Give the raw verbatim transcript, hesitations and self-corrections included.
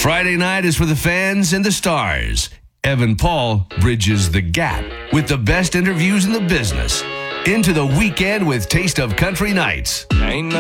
Friday night is for the fans and the stars. Evan Paul bridges the gap with the best interviews in the business. Into the weekend with Taste of Country Nights. Ain't